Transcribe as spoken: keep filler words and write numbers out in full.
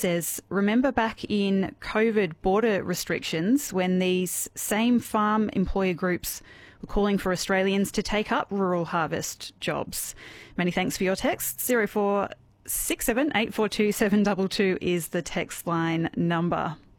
says, remember back in COVID border restrictions when these same farm employer groups were calling for Australians to take up rural harvest jobs. Many thanks for your text. zero four six seven eight four two seven two two is the text line number.